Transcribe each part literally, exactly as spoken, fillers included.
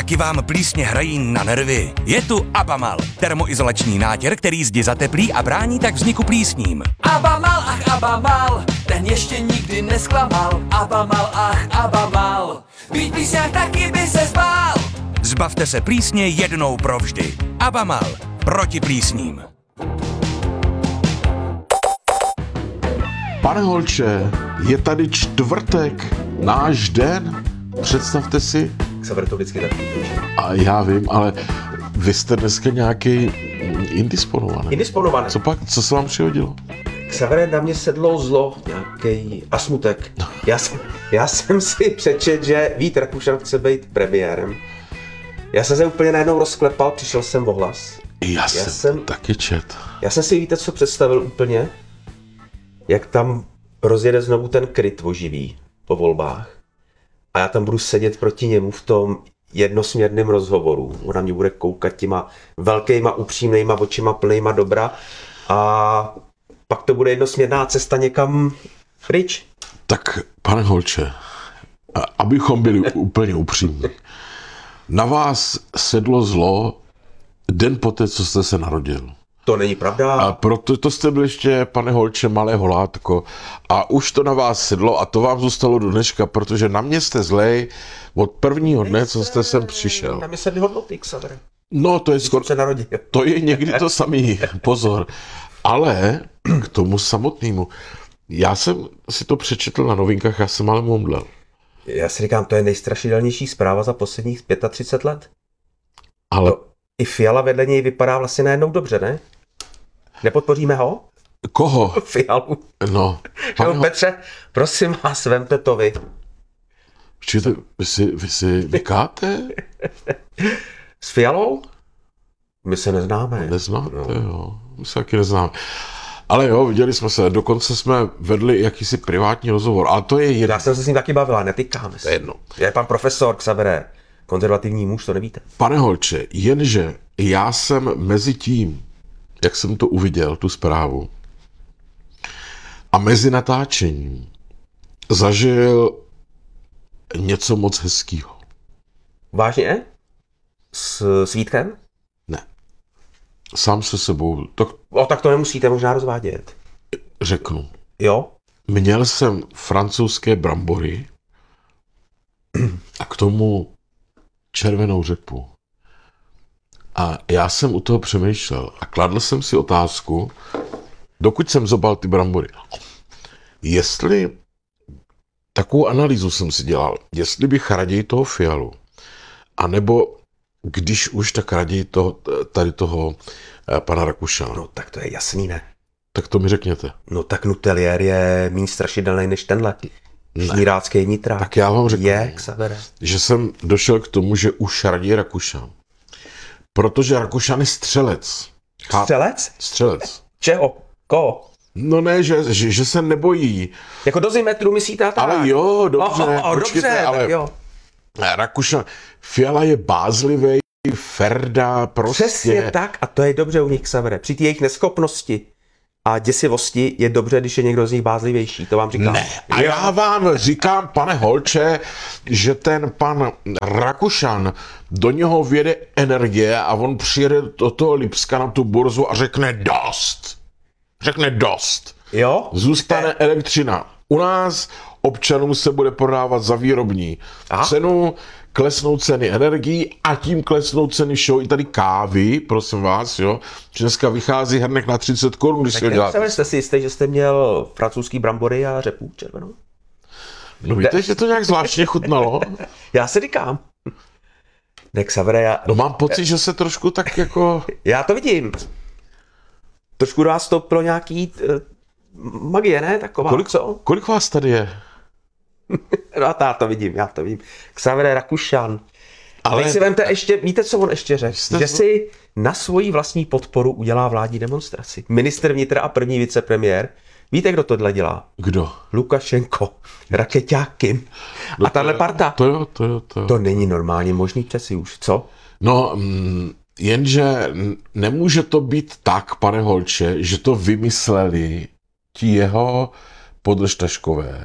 Taky vám plísně hrají na nervy. Je tu Abamal, termoizolační nátěr, který zdi zateplí a brání tak vzniku plísním. Abamal, ach Abamal, ten ještě nikdy nesklamal. Abamal, ach Abamal, být plísňák taky by se zbál. Zbavte se plísně jednou provždy. Abamal, proti plísním. Pane Holče, je tady čtvrtek, náš den, představte si. Xaver to vždycky tak píše. A já vím, ale vy jste dneska nějaký indisponovaný. Indisponovaný. Co pak, co se vám přihodilo? Xaver, na mě sedlo zlo, nějaký a smutek. Já jsem, já jsem si přečet, že Vít Rakušan chce být premiérem. Já jsem se úplně najednou rozklepal, přišel jsem o hlas. Já, já jsem, jsem taky čet. Já jsem si, víte, co představil úplně? Jak tam rozjede znovu ten kryt oživý po volbách. A já tam budu sedět proti němu v tom jednosměrném rozhovoru. Ona mě bude koukat těma velkýma, upřímnýma očima plnýma dobra. A pak to bude jednosměrná cesta někam pryč. Tak, pane Holče, abychom byli úplně upřímní. Na vás sedlo zlo den poté, co jste se narodil. To není pravda. A proto to jste byl ještě, pane Holče, malé holátko. A už to na vás sedlo a to vám zůstalo do dneška, protože na mě jste zlej od prvního dne, co jste sem přišel. Na mě sedly hodnoty, Xaver. No, to je skoro... se narodil. To je někdy to samý, pozor. Ale k tomu samotnému. Já jsem si to přečetl na novinkách, já jsem ale momdlel. Já si říkám, to je nejstrašidelnější zpráva za posledních třicet pět let. Ale... To i Fiala vedle něj vypadá vlastně najednou dobře, ne? Nepodpoříme ho? Koho? Fialu. No. Pane Petře, prosím vás, vemte to vy. Počkejte, vy si, vy si vykáte? S Fialou? My se neznáme. Neznáte, no. Jo. My se taky neznáme. Ale jo, viděli jsme se, dokonce jsme vedli jakýsi privátní rozhovor, ale to je jedno. Já jsem se s ním taky bavila, netýkáme se. To je jedno. Je pan profesor Xavere, konzervativní muž, to nevíte. Pane Holče, jenže já jsem mezi tím, jak jsem to uviděl, tu zprávu, a mezi natáčením zažil něco moc hezkýho. Vážně? S Svítkem? Ne. Sám se sebou. To... O, tak to nemusíte možná rozvádět. Řeknu. Jo? Měl jsem francouzské brambory a k tomu červenou řepu. A já jsem u toho přemýšlel a kladl jsem si otázku, dokud jsem zobal ty brambory, jestli, takovou analýzu jsem si dělal, jestli bych raději toho Fialu, anebo když už, tak raději toho, tady toho eh, pana Rakušana. No tak to je jasný, ne? Tak to mi řekněte. No tak Nutelier je méně strašidelný než tenhle. Šnírácký nitrák. Tak já vám řeknu, je, Xavere. Že jsem došel k tomu, že už raději Rakušan. Protože Rakušan je střelec. Střelec? Střelec. Čeho? Koho? No ne, že, že, že se nebojí. Jako do zimetru myslíte tak? Ale jo, dobře. Oh, oh, počkejte, dobře, ale tak jo. Rakušan, Fiala je bázlivý, Ferda, prostě. Přesně tak a to je dobře u nich, Xavere. Při té jejich neschopnosti a děsivosti je dobře, když je někdo z nich bázlivější, to vám říkám. Ne, a já vám říkám, pane Holče, že ten pan Rakušan, do něho vjede energie a on přijede do toho Lipska na tu burzu a řekne dost. Řekne dost. Jo? Zůstane elektřina. U nás občanům se bude prodávat za výrobní Aha. cenu, klesnou ceny energií a tím klesnou ceny všeho i tady kávy, prosím vás, jo. Dneska vychází hrnek na třicet korun, když si ho děláte. Tak jste si jistý, že jste měl francouzský brambory a řepu červenou? No víte, že to nějak zvláštně chutnalo? Já si říkám. Ne, Xavere, já... No mám pocit, že se trošku tak jako... Já to vidím. Trošku do vás to pro nějaký uh, magie, ne? Taková, kolik, co? Kolik vás tady je? No a já to vidím, já to vidím. Xavere Rakušan. Ale teď si vemte ještě, víte, co on ještě řekl? Jste... Že si na svoji vlastní podporu udělá vládní demonstraci. Ministr vnitra a první vicepremiér. Víte, kdo tohle dělá? Kdo? Lukašenko, rakeťák Kim. No a tahle parta. To jo, to jo, to jo. To není normálně možný přeci už, co? No, mm, jenže nemůže to být tak, pane Holče, že to vymysleli ti jeho podržtaškové.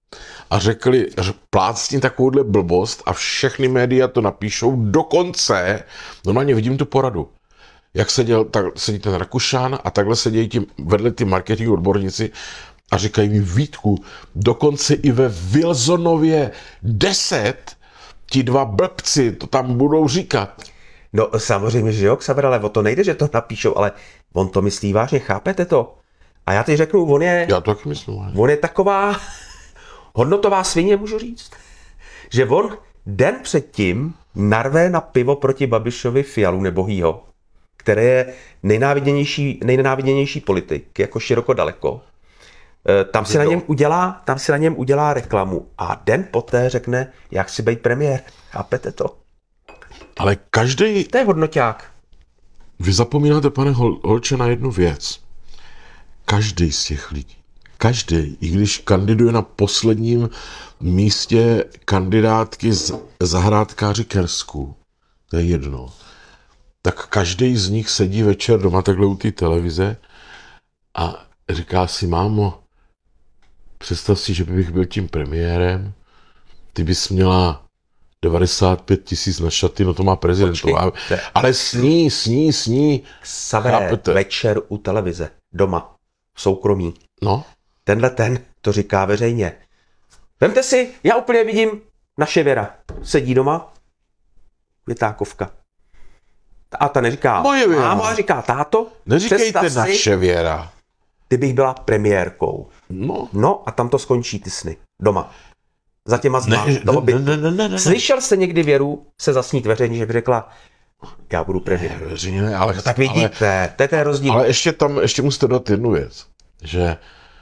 a řekli, plácni takovouhle blbost a všechny média to napíšou, dokonce, normálně vidím tu poradu, jak seděl, tak sedí ten Rakušan a takhle sedějí tím, vedle ty marketing odborníci a říkají mi, Vítku, dokonce i ve Wilsonově deset ti dva blbci to tam budou říkat. No samozřejmě, že jo, Xaver, ale o to nejde, že to napíšou, ale on to myslí vážně, chápete to? A já teď řeknu, on je, Já to taky myslím. on je taková hodnotová svině, můžu říct, že on den předtím narve na pivo proti Babišovi Fialu nebohýho, který je nejnáviděnější, nejnenáviděnější politik, jako široko daleko. Tam si, na něm udělá, tam si na něm udělá reklamu a den poté řekne, jak si být premiér. Chápete to? Ale každý. To je hodnoťák. Vy zapomínáte, pane Hol, Holče, na jednu věc. Každý z těch lidí, každý, i když kandiduje na posledním místě kandidátky z zahrádkáři Kersku, to je jedno, tak každý z nich sedí večer doma takhle u té televize a říká si, mámo, představ si, že bych byl tím premiérem, ty bys měla devadesát pět tisíc na šaty, no to má prezident, to má, ale sní, sní, sní. Savere, večer u televize, doma, v soukromí. No. Tenhle ten to říká veřejně. Vemte si, já úplně vidím naše Věra. Sedí doma, Větákovka. A ta neříká Moje Věra. Mámo, a říká táto. Neříkejte naše Věra. Ty bych byla premiérkou. No. No a tam to skončí ty sny. Doma. Za těma zma. Ne, ne, ne, ne, ne, ne. Slyšel jste někdy Věru se zasnít veřejně, že by řekla, já budu premiér. Veřejně ne, ale... No, tak vidíte, ale, to je ten rozdíl. Ale ještě tam, ještě musíte dát jednu věc, že...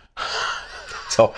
Co?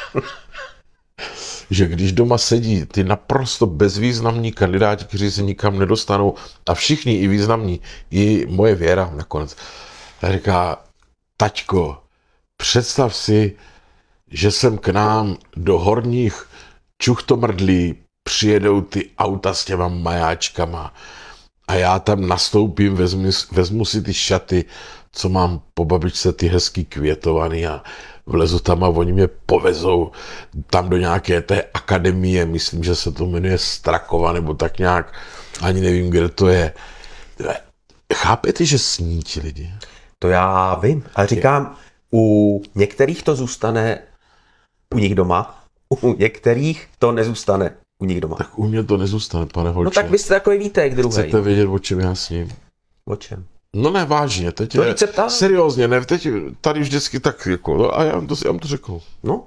že když doma sedí ty naprosto bezvýznamní kandidáti, kteří se nikam nedostanou, a všichni i významní, i moje Věra nakonec, tak říká, taťko, představ si, že sem k nám do Horních Čuchtomrdlí přijedou ty auta s těma majáčkama a já tam nastoupím, vezmu, vezmu si ty šaty, co mám po babičce, ty hezký květovaný a vlezu tam a oni mě povezou tam do nějaké té akademie, myslím, že se to jmenuje Strakova, nebo tak nějak, ani nevím, kde to je. Chápete, že sní ti lidi? To já vím, ale říkám, u některých to zůstane u nich doma, u některých to nezůstane u nich doma. Tak u mě to nezůstane, pane Holče. No tak vy jste takový víte, jak druhý. Chcete vědět, o čem já sním? O čem? No ne, vážně, teď to je, seriózně, ne, teď tady vždycky tak jako, no, a já vám to, já vám to řeknu. No?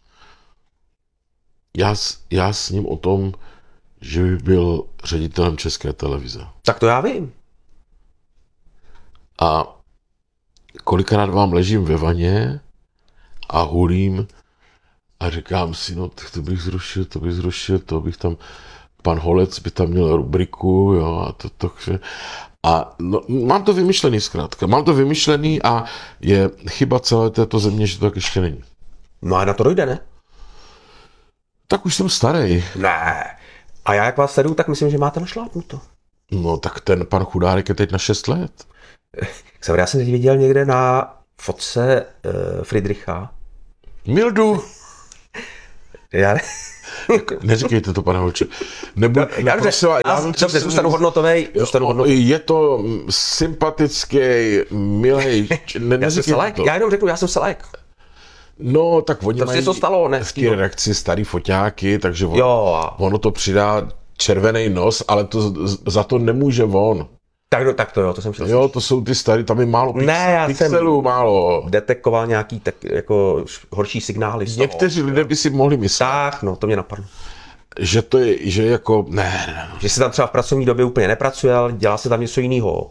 Já, já sním o tom, že by byl ředitelem České televize. Tak to já vím. A kolikrát vám ležím ve vaně a hulím a říkám si, no tak to bych zrušil, to bych zrušil, to bych tam, pan Holec by tam měl rubriku, jo, a to, to, a no, mám to vymyšlený zkrátka, mám to vymyšlený a je chyba celé této země, že to tak ještě není. No a na to dojde, ne? Tak už jsem starý. Ne. A já jak vás sleduju, tak myslím, že máte našlápnuto. No tak ten pan Chudárek je teď na šest let. Já jsem teď viděl někde na fotce uh, Friedricha. Mildu. Já ne... Neříkejte to, pane Holče. Nebuď, no, já dobře, já, já dobře, zůstanu hodnotovej. Zůstanu hodnotovej. Je to sympatický, milej. Ne, já jsem selek, to. já jenom řeknu, já jsem selek. No, tak oni to mají to stalo, ne? v té redakci starý foťáky, takže on, jo. ono to přidá červený nos, ale to, za to nemůže on. Tak, no, tak to jo, to jsem chtěl. Jo, to jsou ty starý, tam je málo pix, ne, já pixelů, málo. Detekoval nějaký tak, jako horší signály. Někteří lidé by si mohli myslet. Tak, no, to mě napadlo. Že to je, že jako, ne, ne. Že se tam třeba v pracovní době úplně nepracuje, ale dělá se tam něco jiného.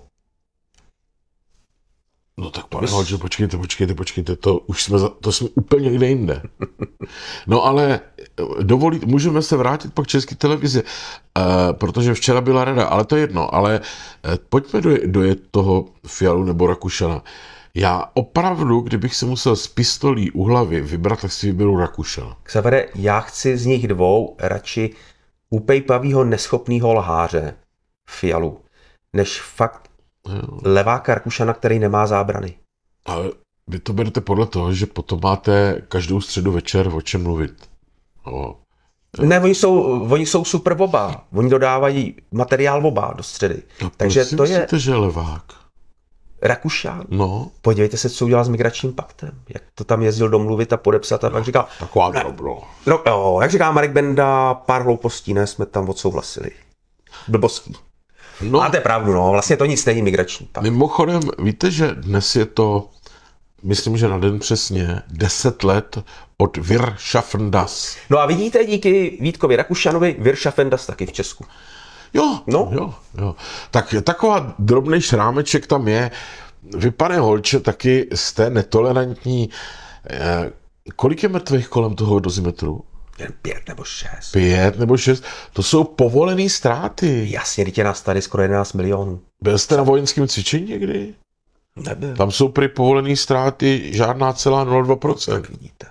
No tak pane Holče, počkejte, počkejte, počkejte, to už jsme, to jsme úplně někde jinde. No ale dovolit, můžeme se vrátit pak k České televizi, uh, protože včera byla rada, ale to je jedno, ale uh, pojďme do, do toho Fialu nebo Rakušana. Já opravdu, kdybych se musel z pistolí u hlavy vybrat, tak si vyberu Rakušana. Xavere, já chci z nich dvou radši upejpavýho neschopnýho lháře Fialu, než fakt leváka Rakušana, který nemá zábrany. Ale vy to berete podle toho, že potom máte každou středu večer o čem mluvit. Jo. Ne, oni jsou, oni jsou super oba. Oni dodávají materiál oba do středy. No, Takže proč si to je myslíte, že je levák? Rakušan. No, Podívejte se, co udělal s migračním paktem. Jak to tam jezdil domluvit a podepsat a pak říkal, taková dobro. no, jo, jak říká Marek Benda, pár hloupostí, ne, jsme tam odsouhlasili. Blbostí. No, Máte pravdu, no, vlastně to nic není migrační pakt. mimochodem, víte, že dnes je to, myslím, že na den přesně, deset let od Wir schaffen das. No a vidíte, díky Vítkovi Rakušanovi, Wir schaffen das taky v Česku. Jo, No. jo, jo. Tak taková drobný šrámeček tam je. Vy, pane Holče, taky jste netolerantní. Eh, kolik je mrtvých kolem toho dozimetru? Jen pět nebo šest. Pět nebo šest? To jsou povolené ztráty. Jasně, teď je nás tady skoro jedenáct milionů. Byl jste na vojenském cvičení někdy? Nebyl. Tam jsou prý povolené ztráty žádná celá nula celá dva procenta. Tak vidíte.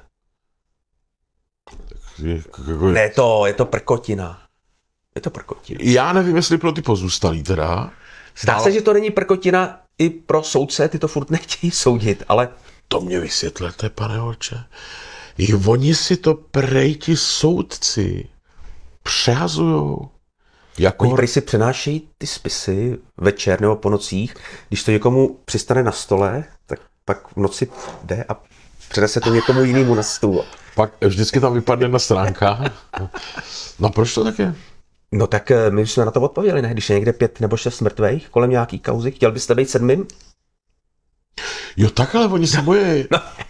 Jako- Ne, to, je to prkotina. Je to prkotina. Já nevím, jestli pro ty pozůstalí teda. Zdá Ale- se, že to není prkotina i pro soudce, ty to furt nechtějí soudit, ale To mě vysvětlete, pane Holče. I oni si to prej ti soudci přehazujou. Jako... oni prý si přenášejí ty spisy večer nebo po nocích, když to někomu přistane na stole, tak pak v noci jde a přenese to někomu jinému na stůl. Pak vždycky tam vypadne na stránkách. No proč to tak je? No tak eh, my už jsme na to odpověděli, ne? Když je někde pět nebo šest mrtvejch kolem nějaký kauzy, chtěl byste být sedmým? Jo, tak, ale oni se bojí.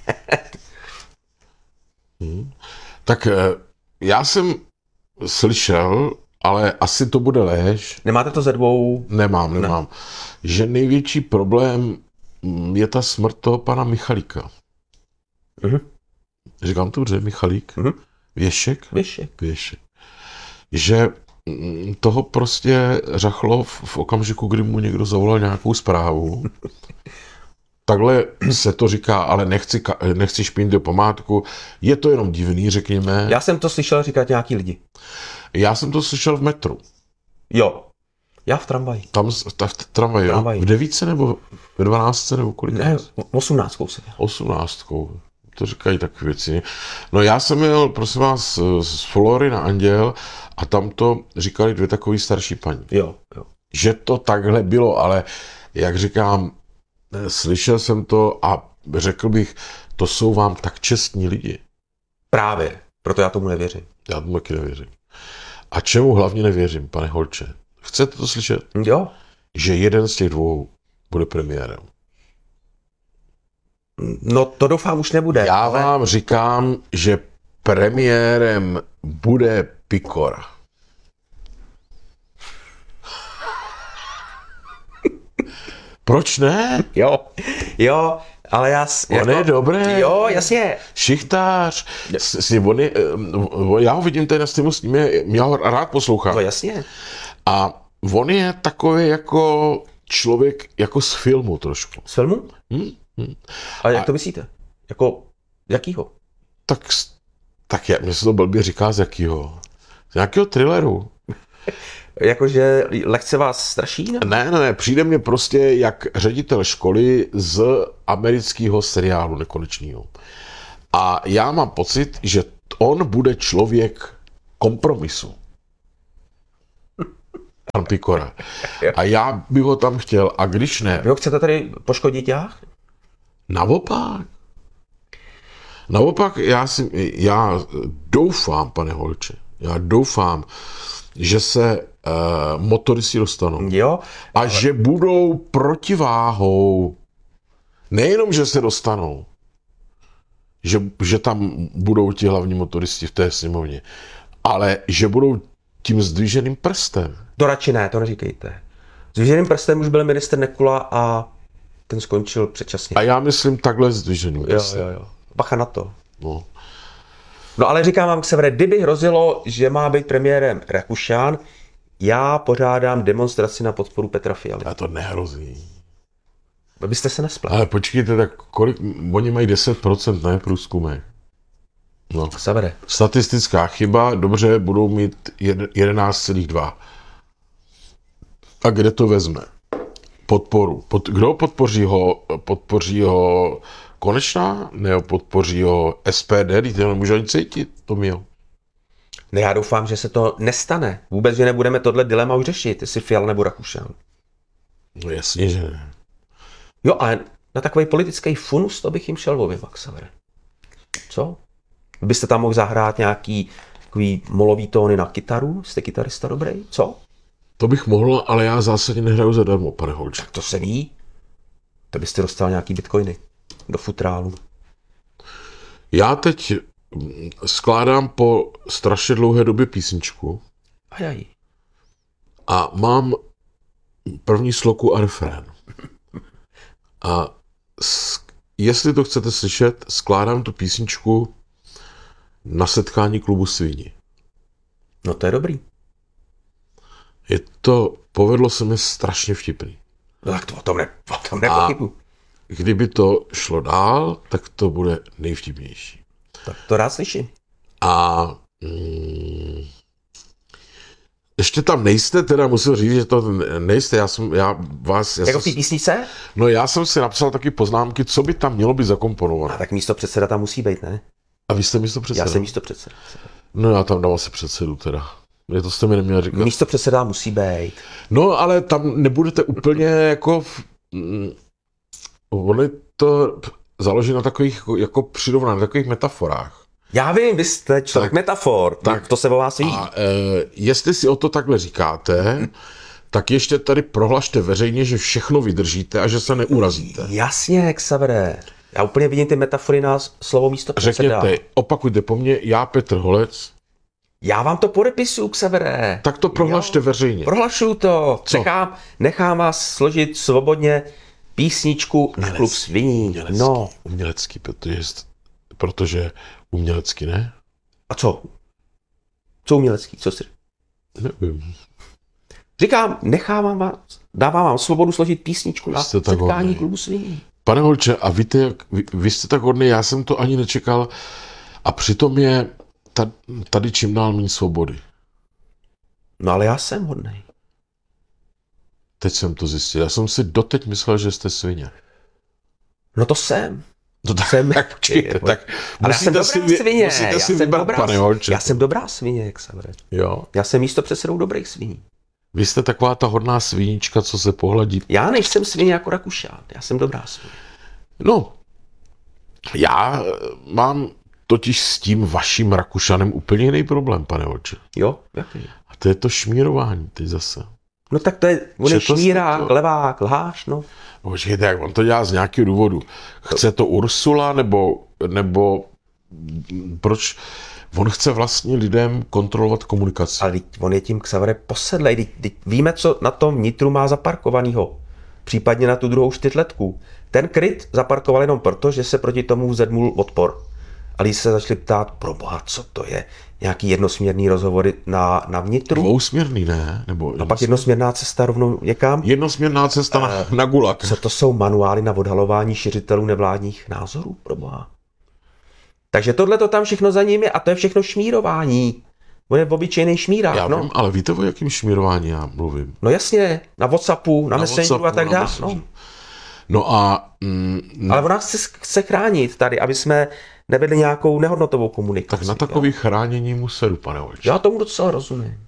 Hm. Tak eh, já jsem slyšel, ale asi to bude lež, Nemáte to ze dvou? nemám, nemám, ne. že největší problém mm, je ta smrt toho pana Michalíka. Mhm. Říkám to dobře, Michalík? Mhm. Věšek? Věšek. Věšek. Že mm, toho prostě řachlo v, v okamžiku, kdy mu někdo zavolal nějakou zprávu. Takhle se to říká, ale nechci, ka- nechci špinit do památku. Je to jenom divný, řekněme. Já jsem to slyšel říkat nějaký lidi. Já jsem to slyšel v metru. Jo. Já v tramvaji. Tam z- ta, v tramvaji, jo? Tramvaji. V devíce nebo v dvanáctce nebo kolik? Ne, osmnáctkou jsem. Osmnáctkou. To říkají takové věci. No já jsem jel, prosím vás, z Flory na Anděl a tam to říkali dvě takové starší paní. Jo, jo. Že to takhle bylo, ale jak říkám, slyšel jsem to a řekl bych, to jsou vám tak čestní lidi. Právě. Proto já tomu nevěřím. Já tomu taky nevěřím. A čemu hlavně nevěřím, pane Holče? Chcete to slyšet? Jo. Že jeden z těch dvou bude premiérem. No to doufám už nebude. Já ale... vám říkám, že premiérem bude Pikora. Proč ne? Jo, jo, ale já... s- On je dobrý. Jo, jasně. Šichtář. S, s, on je, eh, já ho vidím tady na streamu s ním, já ho rád poslouchám. No jasně. A on je takový jako člověk, jako z filmu trošku. Z filmu? Hm? Hm. Ale jak to myslíte? Jako, jakýho? Tak, s- tak já, mě se to blbě říká z jakýho. Z nějakého thrilleru. Jakože lehce vás straší? Ne? Ne, ne, ne, přijde mně prostě jak ředitel školy z amerického seriálu nekonečného. A já mám pocit, že on bude člověk kompromisu. Pan Pikora. A já bych ho tam chtěl, a když ne, Vy ho chcete tady poškodit já? naopak. Naopak, já, si, já doufám, pane Holče, já doufám, že se uh, motoristi dostanou. Jo. A ale... že budou protiváhou. Nejenom, že se dostanou, že, že tam budou ti hlavní motoristi v té sněmovně, ale že budou tím zdviženým prstem. To radši ne, to neříkejte. S vyženým prstem už byl ministr Nekula a ten skončil předčasně. A já myslím takhle zdviženým Jo, prstem. jo, jo. Bacha na to. No. No ale říkám vám, Severe, kdyby hrozilo, že má být premiérem Rakušan, já pořádám demonstraci na podporu Petra Fialy. A to nehrozí. Abyste se nesplet. Ale počkejte, tak kolik, oni mají deset procent, ne, průzkumy. No. Severe. Statistická chyba, dobře, budou mít jedenáct celá dva. A kde to vezme? Podporu. Pod, kdo podpoří ho? Podpoří ho Konečná? Nebo podpoří ho S P D? Teď to nemůže ani cítit, to měl. No já doufám, že se to nestane. Vůbec, že nebudeme tohle dilema už řešit, jestli Fiala nebo Rakušan. No jasně, že ne. Jo, ale na takový politický funus to bych jim šel obyvat, Xavere. Co? Byste tam mohl zahrát nějaký takový molový tóny na kytaru? Jste kytarista dobrý? Co? To bych mohl, ale já zásadně nehraju zadarmo, pane Holče. To se ví. To byste dostal nějaký bitcoiny do futrálu. Já teď skládám po strašně dlouhé době písničku Ajaj. a mám první sloku a refrén. A s, jestli to chcete slyšet, skládám tu písničku na setkání klubu Svíni. No to je dobrý. Je to, povedlo se mi strašně vtipný. No tak to o tom, ne, o tom nepochybuji. Kdyby to šlo dál, tak to bude nejvtipnější. Tak to rád slyším. A mm, ještě tam nejste, teda musím říct, že to nejste, já jsem, já vás... Já Jako v té jsem, písničce? no já jsem si napsal taky poznámky, co by tam mělo být zakomponované. A tak místo předseda tam musí být, ne? A vy jste místo předseda? Já jsem místo předseda. No já tam dám asi předsedu teda. Je to jste mi neměl říkat. Místo předseda musí být. No ale tam nebudete úplně jako... V, mm, on je to založí na takových jako přirovnání, na takových metaforách. Já vím, vy jste člověk Tak. metafor, tak to se o vás ví. A e, jestli si o to takhle říkáte, tak ještě tady prohlašte veřejně, že všechno vydržíte a že se neurazíte. Jasně, Xavere. Já úplně vidím ty metafory na slovo místo předseda. Řekněte, opakujte po mně, já Petr Holec, Já vám to podepisuju, Xavere. tak to prohlašte veřejně. Prohlašuju to. Co? Nechám, nechám vás složit svobodně písničku na klub sviní. Umělecký, No. umělecký, protože, protože umělecky ne? A co? Co umělecký? Co si... Nevím. Říkám, nechávám vás, dávám vám svobodu složit písničku na Jste tak setkání hodný. klubu sviní. Pane Holče, a víte, jak, vy, vy jste tak hodný, já jsem to ani nečekal a přitom je tady, tady čím dál méně svobody. No ale já jsem hodnej. Teď jsem to zjistil. Já jsem si doteď myslel, že jste svině. No to jsem. No tak, Jsem. tak počkejte, tak Ale já jsem dobrá si, vy- svině. musíte já si jsem vybrat, dobrá, pane Holče. já jsem dobrá svině, jak se Jo. Já jsem místo předsedou dobrých sviní. Vy jste taková ta hodná svínička, co se pohladí. Já nejsem svině jako Rakušan. Já jsem dobrá svině. No, já eh, mám totiž s tím vaším Rakušanem úplně jiný problém, pane Holče. Jo? Jaký? A to je to šmírování teď zase. No tak to je, on je Četl jste šmírák, to? levák, lhář, no. No, počkejte, jak on to dělá z nějakého důvodu. Chce to Ursula, nebo, nebo proč? On chce vlastně lidem kontrolovat komunikaci. Ale teď on je tím Xavere posedlej. Teď, teď víme, co na tom vnitru má zaparkovanýho. Případně na tu druhou čtyřletku. Ten kryt zaparkoval jenom proto, že se proti tomu vzedmul odpor. A když se začali ptát, proboha, co to je? Nějaký jednosměrný rozhovory na, na vnitru? Dvousměrný, ne? Nebo A pak jednosměrná cesta rovnou někam? jednosměrná cesta na, na gulag. Co to jsou manuály na odhalování šiřitelů nevládních názorů, proboha? Takže tohle to tam všechno za ním je a to je všechno šmírování. On je obyčejný šmírák, Já no. vím, ale víte, o jakým šmírování já mluvím? No jasně, na WhatsAppu, na, na Messengeru WhatsAppu, a tak na dále. Messengeru. No. No a... Mm, Ale ona chce, chce chránit tady, aby jsme nevedli nějakou nehodnotovou komunikaci. tak na takový chránění mu sedu, pane Holče. Já tomu docela rozumím.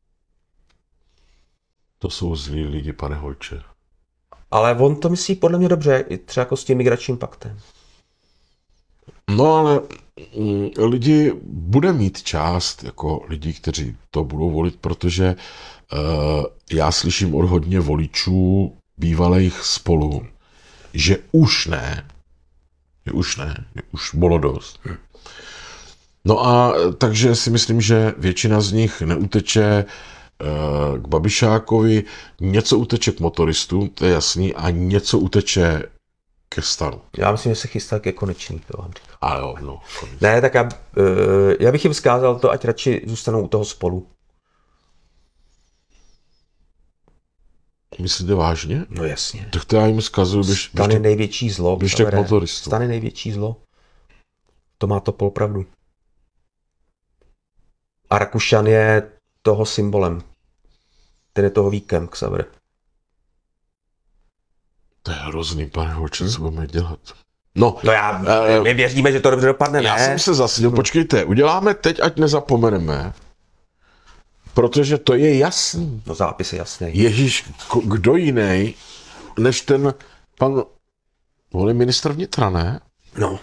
To jsou zlí lidi, pane Holče. Ale on to myslí podle mě dobře, i třeba jako s tím migračním paktem. No ale mm, lidi bude mít část jako lidí, kteří to budou volit, protože uh, já slyším od hodně voličů bývalých Spolu, že už ne, že už ne, že už bylo dost. No a takže si myslím, že většina z nich neuteče uh, k Babišákovi, něco uteče k motoristům, to je jasný, a něco uteče ke stanu. Já myslím, že se chystá ke Konečný, to vám říkám. A jo, no. Konec. Ne, tak já, uh, já bych jim vzkázal to, ať radši zůstanou u toho Spolu. Myslíte vážně? No jasně. Tak to já jim zkazuju, běž, Stan je běžte, největší zlo. běžte k Xavere. motoristům. Stan je největší zlo. To má to pol pravdu. A Rakušan je toho symbolem. Ten je toho víkem, Xavere. To je hrozný, pane Holče, co budeme dělat? No, No já, eh, my věříme, že to dobře dopadne, ne? já jsem se zasadil, počkejte, uděláme teď, ať nezapomeneme, protože to je jasný. No zápis je jasný. Ježíš, ko- kdo jiný, než ten pan, on je ministr vnitra, ne? No,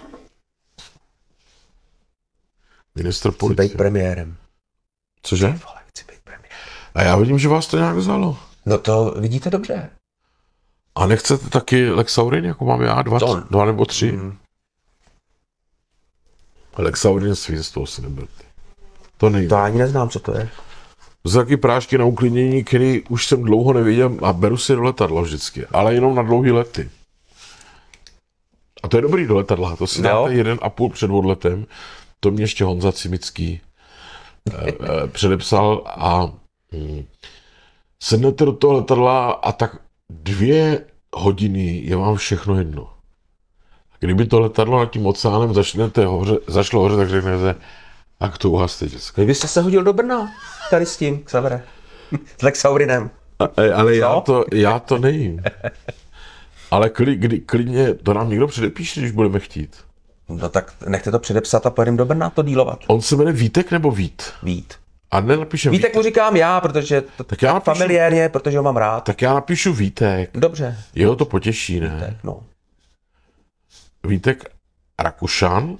Ministr chci být policie. premiérem. Cože? Vole, chci být premiérem. A já vidím, že vás to nějak vzalo. No to vidíte dobře. A nechcete taky Lex Aurin, jako mám já, dva, To- dva nebo tři? Mm. Lex Aurin svinstvo si nebyl. To nejde. To ani neznám, co to je. To jsou taky prášky na uklidnění, který už jsem dlouho neviděl a beru si do letadla vždycky, ale jenom na dlouhý lety. A to je dobrý do letadla, to si No. dáte jeden a půl před odletem, to mě ještě Honza Cimický eh, eh, předepsal a hm, sednete do toho letadla a tak dvě hodiny je vám všechno jedno. Kdyby to letadlo nad tím oceánem začnete hoře, zašlo hoře, tak řeknete, jak to uhaste, děcka. Vy byste se hodil do Brna, tady s tím, Xavere. S Lex Aurinem. A- Ale já Co? to, já to nejím. Ale kli, kdy, klidně to nám někdo předepíše, když budeme chtít. No tak nechte to předepsat a pojedeme do Brna to dílovat. On se jmenuje Vítek nebo Vít? Vít. A nenapíšem Vítek. Vítek mu říkám já, protože to Tak já napíšu, familiárně, protože ho mám rád. tak já napíšu Vítek. Dobře. Jeho to potěší, ne? Tak, no. Vítek Rakušan.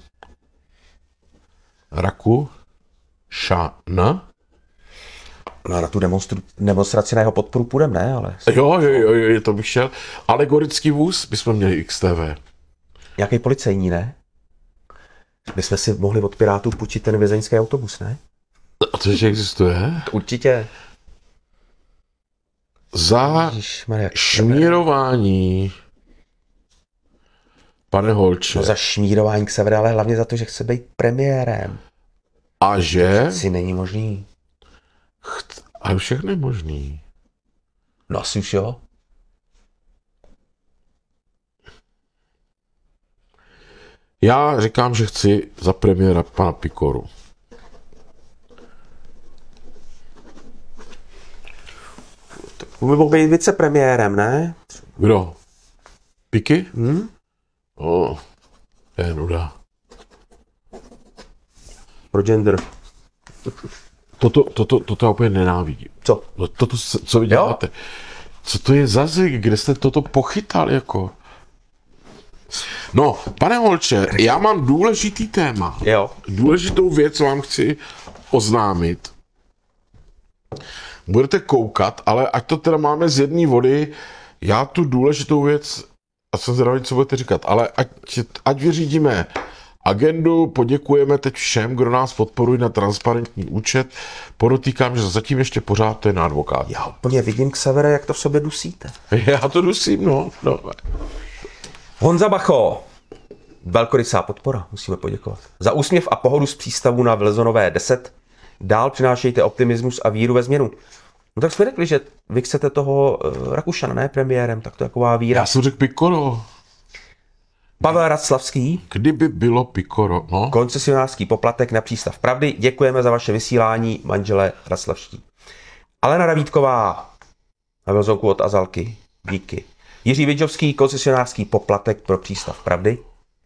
Rakušan. No, na tu demonstru, demonstraci na jeho podporu půjdem, ne, ale Jo, jo, jo, jo, to bych šel. Alegorický vůz bychom měli X T V. nějaký policejní, ne? My jsme si mohli od Pirátů půjčit ten vězeňský autobus, ne? A to ještě existuje? Určitě. Za Ježišmarja. šmírování. Pane Holče. No za šmírování Xavera, ale hlavně za to, že chce být premiérem. A že? Si není možný. Ale všechno je možný. No asi už jo. Já říkám, že chci za premiéra pana Pikoru. On by mohl být vicepremiérem, ne? Kdo? Piky? Hm? O, je nuda. Pro gender. Toto, toto, toto já úplně nenávidím. Co? No toto, co vy děláte? Co to je za zvyk? Kde jste toto pochytal, jako? No, pane Holče, já mám důležitý téma. Jo. Důležitou věc vám chci oznámit. Budete koukat, ale ať to teda máme z jedné vody, já tu důležitou věc, a jsem zvědavý, co budete říkat, ale ať, ať vyřídíme agendu, poděkujeme teď všem, kdo nás podporují na transparentní účet. Podotýkám, že zatím ještě pořád to je na advokát. Já úplně vidím Xavere, jak to v sobě dusíte. Já to dusím, no. no. Honza Bacho. Velkorysá podpora, musíme poděkovat. Za úsměv a pohodu z přístavu na Vlezonové deset. Dál přinášejte optimismus a víru ve změnu. No tak jsme řekli, že vy chcete toho uh, Rakušana, ne premiérem, tak to je taková víra. Já jsem řekl Pikoro. Pavel Raclavský, Kdyby bylo Pikoro, no. koncesionářský poplatek na přístav Pravdy. Děkujeme za vaše vysílání, manžele Raclavští. Alena Davídková na Velzonku od Azalky. Díky. Jiří Vidžovský, koncesionářský poplatek pro přístav Pravdy.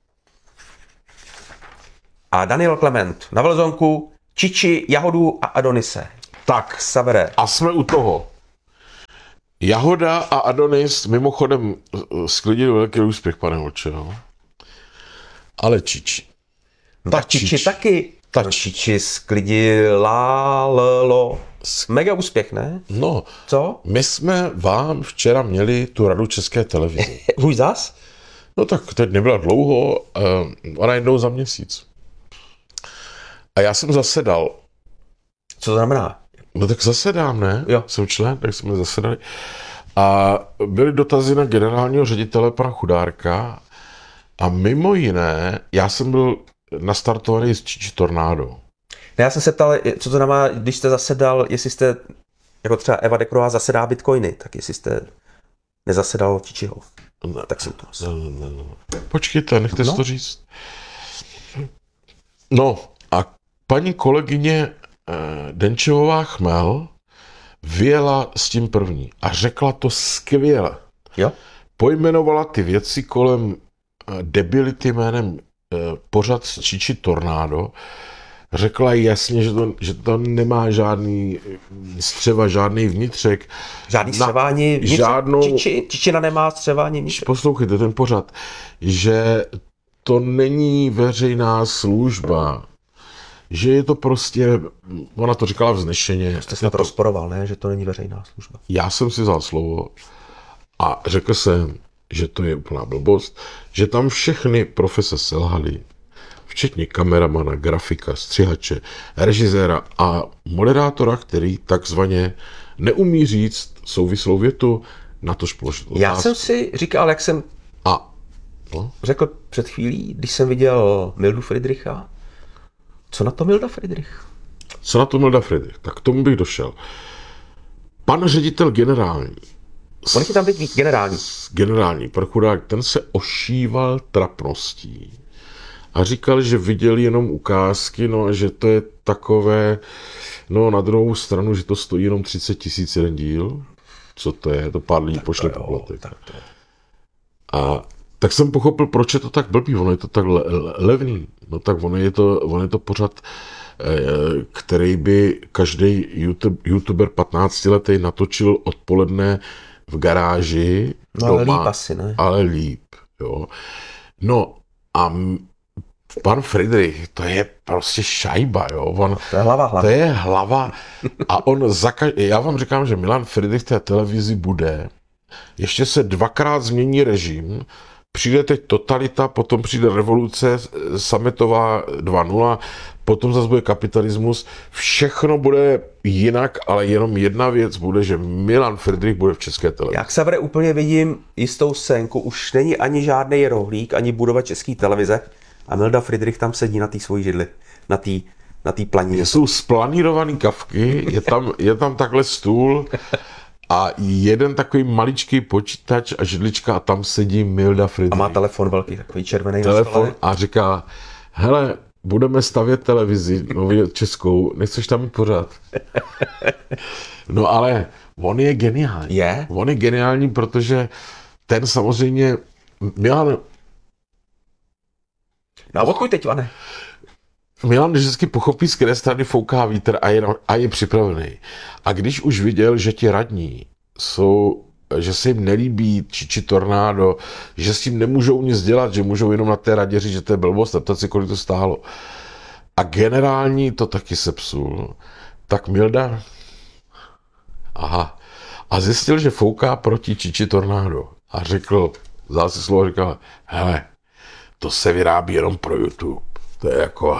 A Daniel Klement na Velzonku, Čiči, Jahodu a Adonise. Tak, Xavere. a jsme u toho. Jahoda a Adonis mimochodem sklidili velký úspěch, pane Holče, no. Ale Čiči. No, Ta tak Čiči Čič. taky. Ta No, Čiči sklidila llo. Mega úspěch, ne? No, Co? my jsme vám včera měli tu radu České televize. Už zas? No tak teď nebyla dlouho, uh, ona jednou za měsíc. A já jsem zasedal. Co to znamená? No tak zasedám, ne? Jo. Jsem člen, tak jsme zasedali. A byly dotazy na generálního ředitele pana Chudárka a mimo jiné, já jsem byl nastartovaný z Čiči Tornádo. Ne, já jsem se ptal, co to znamená, když jste zasedal, jestli jste, jako třeba Eva Dekrová zasedá bitcoiny, tak jestli jste nezasedal Čičiho. Ne, Tak jsem to... ne, ne, ne. Počkejte, nechte No. si to říct. No a paní kolegyně eh, Denčevová Chmel vyjela s tím první a řekla to skvěle. Jo? Pojmenovala ty věci kolem debility jménem eh, pořad Čiči Tornádo řekla jasně, že to, že to nemá žádný střeva, žádný vnitřek. Žádný střevání vnitřek? Žádnou... Čiči, Čičina nemá střevání vnitřek? Poslouchejte ten pořad, že to není veřejná služba, že je to prostě, ona to říkala vznešeně. Jste snad rozporoval, ne? Že to není veřejná služba. Já jsem si vzal slovo a řekl jsem, že to je úplná blbost, že tam všechny profese selhaly, včetně kameramana, grafika, střihače, režiséra a moderátora, který takzvaně neumí říct souvislou větu, na tož položit otázku. Já jsem si říkal, jak jsem A no? řekl před chvílí, když jsem viděl Mildu Friedricha, co na to Milda Friedrich? Co na to Milda Friedrich? Tak k tomu bych došel. Pan ředitel generální, On je tam teď víc generální. generální prokurák, ten se ošíval trapností a říkal, že viděl jenom ukázky, no a že to je takové, no na druhou stranu, že to stojí jenom třicet tisíc jeden díl. Co to je? To pár lidí pošle poplatek. A tak jsem pochopil, proč je to tak blbý, ono je to tak le- le- levný. No tak ono je to, ono je to pořad, eh, který by každý YouTube, youtuber patnáctiletý natočil odpoledne v garáži. No ale líp asi, ne? Ale líp, jo. No a m- pan Friedrich, to je prostě šajba, jo. On, To je hlava hlava. to je hlava. A on, za ka- já vám říkám, že Milan Friedrich té televizi bude. Ještě se dvakrát změní režim, přijde teď totalita, potom přijde revoluce, sametová dva nula, potom zase bude kapitalismus. Všechno bude jinak, ale jenom jedna věc bude, že Milan Friedrich bude v České televizi. Jak se úplně vidím jistou scénku, už není ani žádný rohlík, ani budova České televize a Milda Friedrich tam sedí na té svojí židli, na té na té planině. Jsou splanírovaný kavky, je tam, je tam takhle stůl a jeden takový maličký počítač a židlička a tam sedí Milda Friedrich. A má telefon velký, takový červený na telefon stole. a říká, hele, budeme stavět televizi nově českou, nechceš tam mít pořád? No ale on je geniální. Je? On je geniální, protože ten samozřejmě, Milan, No a odkud teď, Vane? Milan vždycky pochopí, z které strany fouká vítr a je, a je připravený. A když už viděl, že ti radní jsou, že se jim nelíbí Čiči Tornádo, že s tím nemůžou nic dělat, že můžou jenom na té radě říct, že to je blbost, a ptat si, kolik to stálo. A generální to taky sepsul. Tak Milda, aha, a zjistil, že fouká proti Čiči Tornádo. A řekl, vzal si slovo a říkal, hele, to se vyrábí jenom pro YouTube. To je jako...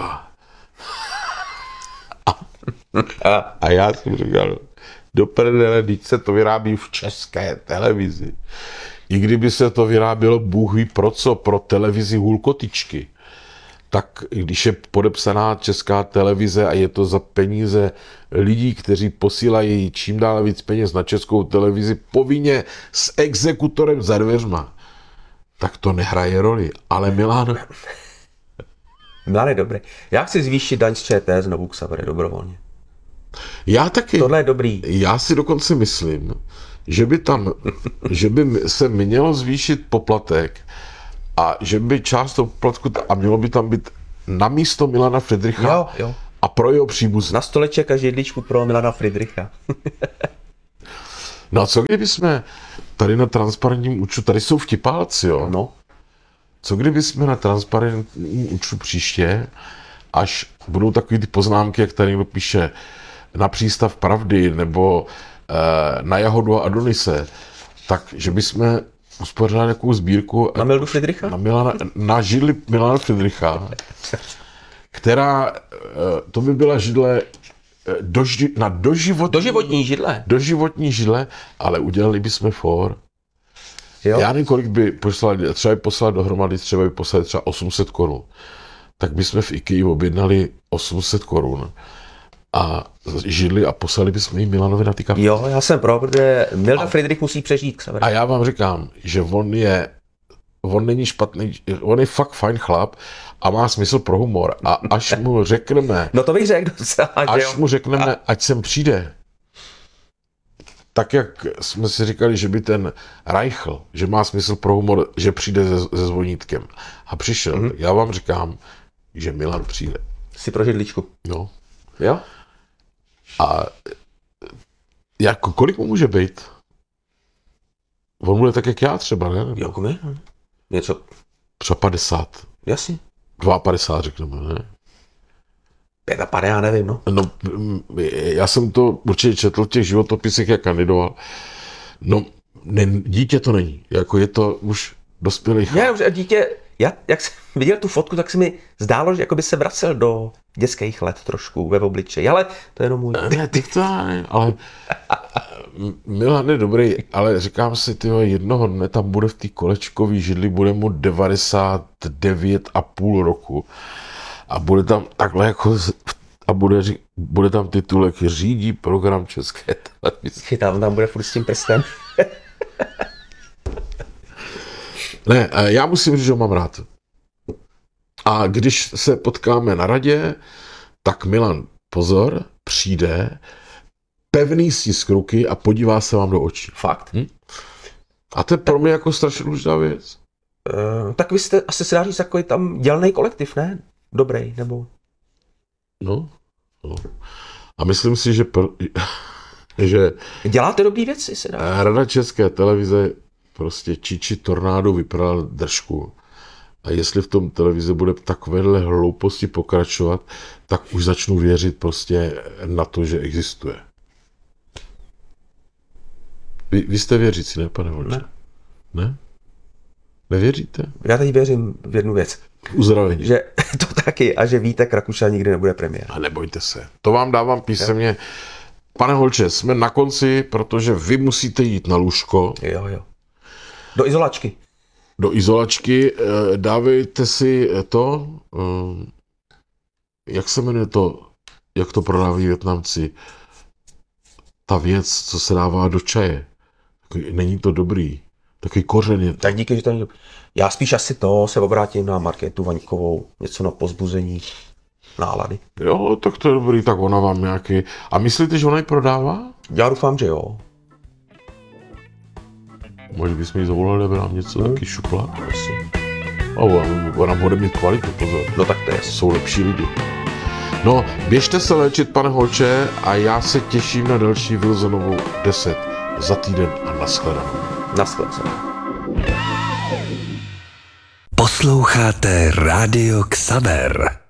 A, a já jsem říkal, do prdele, když se to vyrábí v České televizi. I kdyby se to vyrábělo Bůh ví pro co, pro televizi Hulkotičky, tak když je podepsaná Česká televize a je to za peníze lidí, kteří posílají čím dál víc peněz na Českou televizi povinně s exekutorem za dveřma, tak to nehraje roli. Ale Milan... Milan je dobrý. Já chci zvýšit daň z ČT znovu k Savere dobrovolně. Já taky. Tohle je dobrý. Já si dokonce myslím, že by tam, že by se mělo zvýšit poplatek a že by část toho poplatku, a mělo by tam být na místo Milana Friedricha Jo, jo. a pro jeho příbuzné. Na stoleček a židličku pro Milana Friedricha. No a co kdyby jsme tady na transparentním účtu, tady jsou vtipálci, jo? No. Co kdyby jsme na transparentním účtu příště, až budou takový ty poznámky, jak tady někdo píše na přístav pravdy nebo e, na Jahodu a Adonise, tak že bychom uspořádali nějakou sbírku Na Mildu Friedricha? na, Milana, na židli Milana Friedricha, která, e, to by byla židle e, doži, na doživotní, Doživotní židle. doživotní židle, ale udělali bychom for. Jo? Já nevím, kolik by poslali, třeba by poslali dohromady, třeba by poslali třeba osm set korun. Tak bychom v IKEA objednali osm set korun a židli a poslali bychom jim Milanovi na ty kavky. Jo, já jsem pro, protože Milda a... Friedrich musí přežít k Savere. A já vám říkám, že on je, on není špatný, on je fakt fajn chlap a má smysl pro humor. A až mu řekneme, No to bych řekl docela, že až jo. mu řekneme, ať sem přijde, tak, jak jsme si říkali, že by ten Reichl, že má smysl pro humor, že přijde se, se zvonítkem. A přišel. Mm-hmm. Já vám říkám, že Milan přijde. Si pro židličku. No. Jo? A jako, kolik mu může být? On bude tak, jak já třeba, ne? Jo, mi? Něco. Třeba padesát. Jasně. padesát dva řekneme, ne? padesát, já nevím, no. No, já jsem to určitě četl v těch životopisech, jak kandidoval. No, ne, dítě to není. Jako je to už dospělý chlap. Já, dítě, já, jak jsem viděl tu fotku, tak se mi zdálo, že jako by se vracel do dětských let trošku ve obličeji, ale to je jenom můj. Ne, ty to ne, ale Milan je dobrý, ale říkám si, tyjo, jednoho dne tam bude v té kolečkový židli, bude mu devadesát devět a půl roku a bude tam takhle jako a bude, bude tam titulek řídí program České televize. Chytám, tam bude furt s tím prstem. Ne, já musím říct, že ho mám rád. A když se potkáme na radě, tak Milan, pozor, přijde, pevný stisk ruky a podívá se vám do očí. Fakt. Hm? A to je pro mě jako strašně důležitá věc. Uh, tak vy jste asi se dá říct takový tam dělnej kolektiv, ne? Dobrý, nebo? No, no. A myslím si, že, pro, že děláte dobrý věci, se dá. Rada České televize prostě čiči tornádu vypral držku. A jestli v tom televize bude takovéhle hlouposti pokračovat, tak už začnu věřit prostě na to, že existuje. Vy, vy jste věřící, ne, pane Volče? Ne. Ne? Nevěříte? Já teď věřím v jednu věc. Uzdravení. Že to taky a že Vítek Rakušan nikdy nebude premiér. A nebojte se. To vám dávám písemně. Pane Holče, jsme na konci, protože vy musíte jít na lůžko. Jo, jo. Do izolačky. Do izolačky. Dávejte si to, jak se jmenuje to, jak to prodávají Vietnamci, ta věc, co se dává do čaje. Není to dobrý. Takový kořen je to. Tak díky, že to není. Já spíš asi to se obrátím na Markétu Vaňkovou, něco na pozbuzení nálady. Jo, tak to je dobrý, tak ona vám nějaký... A myslíte, že ona ji prodává? Já doufám, že jo. Možná bychom jí zavolali, aby nám něco hmm. taky šupla. Prosím. A ona, ona bude mít kvalitu, pozor. No tak to je. Jsou lepší lidi. No, běžte se léčit, pane Holče, a já se těším na další Wilsonovu deset za týden a nashledanou. Nashledanou. Posloucháte Rádio Xaver.